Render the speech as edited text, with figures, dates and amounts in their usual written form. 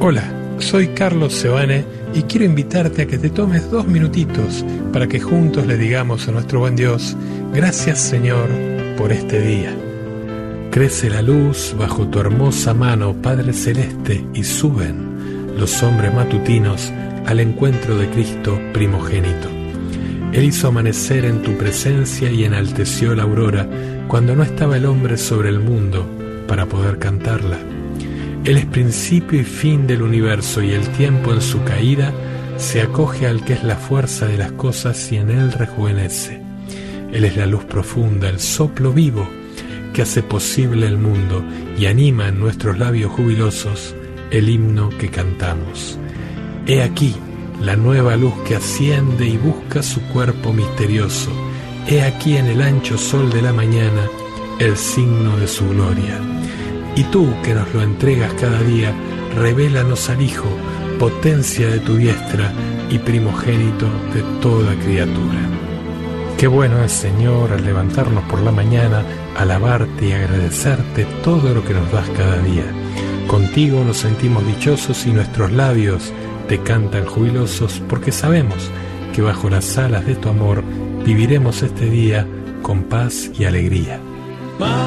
Hola, soy Carlos Sebane y quiero invitarte a que te tomes 2 minutitos para que juntos le digamos a nuestro buen Dios: gracias, Señor, por este día. Crece la luz bajo tu hermosa mano, Padre Celeste, y suben los hombres matutinos al encuentro de Cristo primogénito. Él hizo amanecer en tu presencia y enalteció la aurora cuando no estaba el hombre sobre el mundo para poder cantarla. Él es principio y fin del universo, y el tiempo en su caída se acoge al que es la fuerza de las cosas y en él rejuvenece. Él es la luz profunda, el soplo vivo que hace posible el mundo y anima en nuestros labios jubilosos el himno que cantamos. He aquí la nueva luz que asciende y busca su cuerpo misterioso. He aquí en el ancho sol de la mañana el signo de su gloria. Y tú, que nos lo entregas cada día, revélanos al Hijo, potencia de tu diestra y primogénito de toda criatura. Qué bueno es, Señor, al levantarnos por la mañana, alabarte y agradecerte todo lo que nos das cada día. Contigo nos sentimos dichosos y nuestros labios te cantan jubilosos, porque sabemos que bajo las alas de tu amor viviremos este día con paz y alegría.